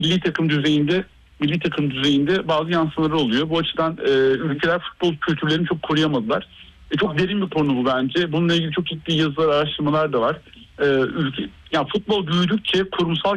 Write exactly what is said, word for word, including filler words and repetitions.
milli takım düzeyinde milli takım düzeyinde bazı yansımaları oluyor. Bu açıdan e, ülkeler futbol kültürlerini çok koruyamadılar. E, çok derin bir konu bu bence. Bununla ilgili çok ciddi yazılar, araştırmalar da var. E, ülke, yani futbol büyüdükçe kurumsal